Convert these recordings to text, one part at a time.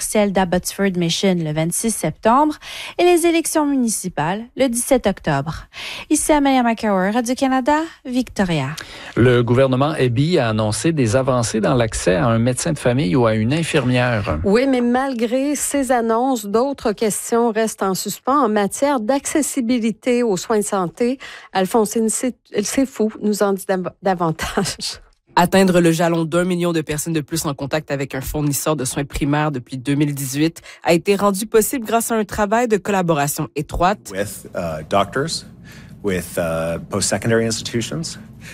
partielle d'Abbotsford Mission le 26 septembre et les élections municipales le 17 octobre. Ici Amelia McCower, Radio-Canada, Victoria. Le gouvernement Eby a annoncé des avancées dans l'accès à un médecin de famille ou à une infirmière. Oui, mais malgré ces annonces, d'autres questions restent en suspens en matière d'accessibilité aux soins de santé. Alphonsine Seyfou nous en dit davantage. Atteindre le jalon d'1 million de personnes de plus en contact avec un fournisseur de soins primaires depuis 2018 a été rendu possible grâce à un travail de collaboration étroite with doctors, with post-secondary institutions,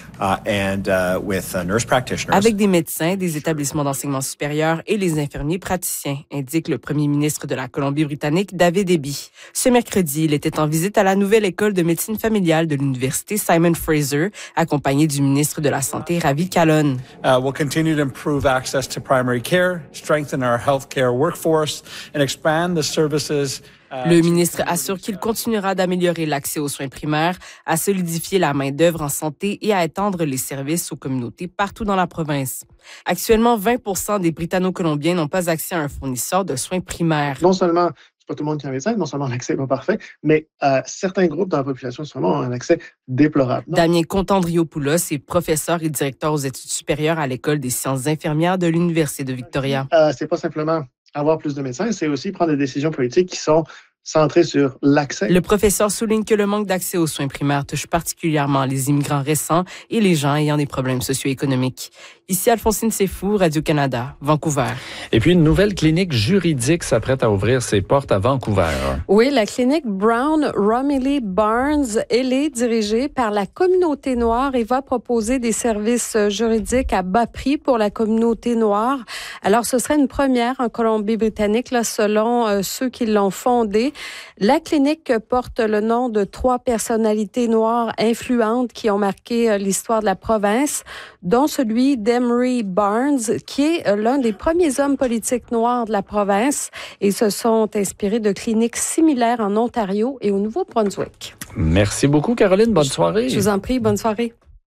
and with nurse practitioners. Avec des médecins, des établissements d'enseignement supérieur et les infirmiers praticiens, indique le premier ministre de la Colombie-Britannique, David Eby. Ce mercredi, il était en visite à la nouvelle école de médecine familiale de l'université Simon Fraser, accompagné du ministre de la Santé, Ravi Kahlon. We'll continue to improve access to primary care, strengthen our healthcare workforce, and expand the services. Le ministre assure qu'il continuera d'améliorer l'accès aux soins primaires, à solidifier la main-d'œuvre en santé et à étendre les services aux communautés partout dans la province. Actuellement, 20% des Britanno-Colombiens n'ont pas accès à un fournisseur de soins primaires. Non seulement c'est pas tout le monde qui a un médecin, non seulement l'accès n'est pas parfait, mais certains groupes dans la population ont un accès déplorable. Damien Contandriopoulos est professeur et directeur aux études supérieures à l'École des sciences infirmières de l'Université de Victoria. C'est pas simplement avoir plus de médecins, c'est aussi prendre des décisions politiques qui sont centrées sur l'accès. Le professeur souligne que le manque d'accès aux soins primaires touche particulièrement les immigrants récents et les gens ayant des problèmes socio-économiques. Ici Alphonsine Seyfou, Radio-Canada, Vancouver. Et puis, une nouvelle clinique juridique s'apprête à ouvrir ses portes à Vancouver. Oui, la clinique Brown Romilly Barnes, elle est dirigée par la communauté noire et va proposer des services juridiques à bas prix pour la communauté noire. Alors, ce serait une première en Colombie-Britannique, là, selon ceux qui l'ont fondée. La clinique porte le nom de 3 personnalités noires influentes qui ont marqué l'histoire de la province, dont celui d'Emery Barnes, qui est l'un des premiers hommes politiques noirs de la province, et se sont inspirés de cliniques similaires en Ontario et au Nouveau-Brunswick. Merci beaucoup, Caroline. Bonne soirée. Je vous en prie, bonne soirée.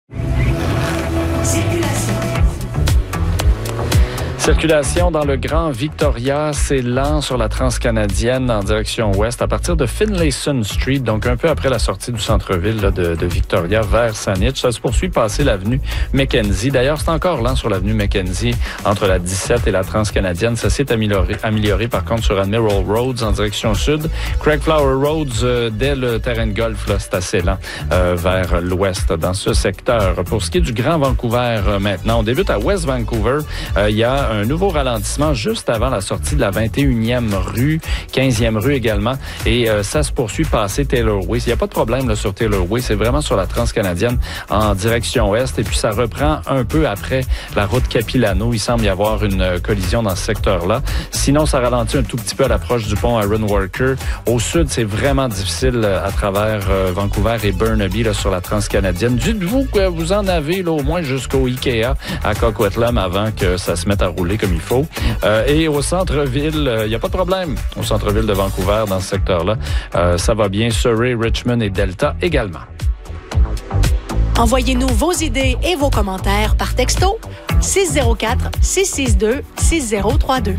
Circulation dans le Grand Victoria, c'est lent sur la transcanadienne en direction ouest à partir de Finlayson Street, donc un peu après la sortie du centre-ville là, de Victoria vers Saanich. Ça se poursuit passer l'avenue Mackenzie. D'ailleurs, c'est encore lent sur l'avenue Mackenzie entre la 17 et la transcanadienne. Ça s'est amélioré par contre sur Admiral Roads en direction sud. Craigflower Roads, dès le terrain de golf, là, c'est assez lent vers l'ouest dans ce secteur. Pour ce qui est du Grand Vancouver maintenant, on débute à West Vancouver. Il y a un nouveau ralentissement juste avant la sortie de la 21e rue, 15e rue également. Et ça se poursuit passer Taylor Way. Il n'y a pas de problème là, sur Taylor Way. C'est vraiment sur la transcanadienne en direction ouest. Et puis ça reprend un peu après la route Capilano. Il semble y avoir une collision dans ce secteur-là. Sinon, ça ralentit un tout petit peu à l'approche du pont Aaron Walker. Au sud, c'est vraiment difficile à travers Vancouver et Burnaby là, sur la transcanadienne. Dites-vous que vous en avez là, au moins jusqu'au Ikea à Coquitlam avant que ça se mette à rouler comme il faut. Et au centre-ville, il n'y a pas de problème. Au centre-ville de Vancouver, dans ce secteur-là, ça va bien. Surrey, Richmond et Delta également. Envoyez-nous vos idées et vos commentaires par texto 604-662-6032.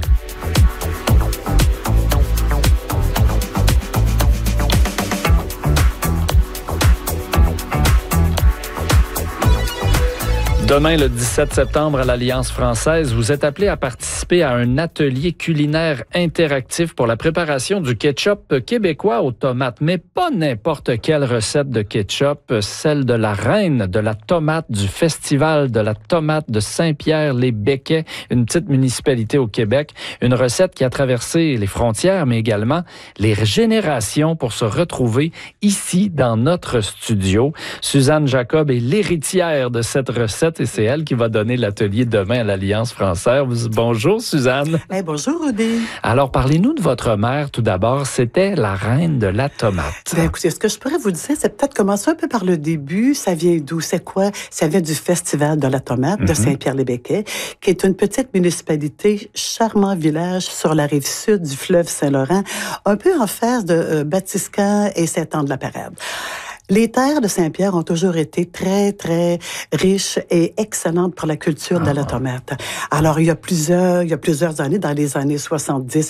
Demain, le 17 septembre, à l'Alliance française, vous êtes appelé à participer à un atelier culinaire interactif pour la préparation du ketchup québécois aux tomates. Mais pas n'importe quelle recette de ketchup, celle de la reine de la tomate du Festival de la tomate de Saint-Pierre-les-Béquets, une petite municipalité au Québec. Une recette qui a traversé les frontières, mais également les générations pour se retrouver ici, dans notre studio. Suzanne Jacob est l'héritière de cette recette et c'est elle qui va donner l'atelier demain à l'Alliance française. Bonjour, Suzanne. Hey, bonjour, Rudy. Alors, parlez-nous de votre mère, tout d'abord. C'était la reine de la tomate. Bien, écoutez, ce que je pourrais vous dire, c'est peut-être commencer un peu par le début. Ça vient d'où? C'est quoi? Ça vient du Festival de la tomate de Saint-Pierre-les-Béquets, qui est une petite municipalité, charmant village sur la rive sud du fleuve Saint-Laurent, un peu en face de Batiscan et Saint-Anne-de-la-Parade. Les terres de Saint-Pierre ont toujours été très, très riches et excellentes pour la culture de la tomate. Alors, il y a plusieurs années, dans les années 70